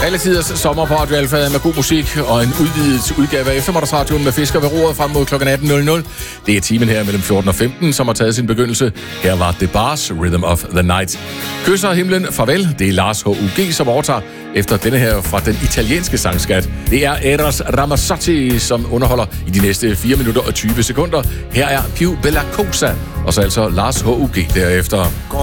Alle tiders sommer på Radio Alfa med god musik og en udvidet udgave af Eftermiddagsradioen med Fisker ved roret frem mod kl. 18.00. Det er timen her mellem 14 og 15, som har taget sin begyndelse. Her var The Bars, Rhythm of the Night. Kysser himlen farvel. Det er Lars H.U.G., som overtager efter denne her fra den italienske sangskat. Det er Eros Ramazzotti, som underholder i de næste 4 minutter og 20 sekunder. Her er Più Bella Cosa, og så altså Lars H.U.G. derefter.